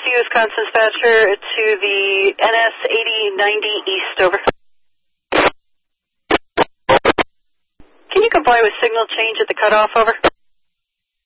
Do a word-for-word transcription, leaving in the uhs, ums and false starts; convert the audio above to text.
C Wisconsin dispatcher to the N S eighty ninety East, over. Can you comply with signal change at the cutoff, over?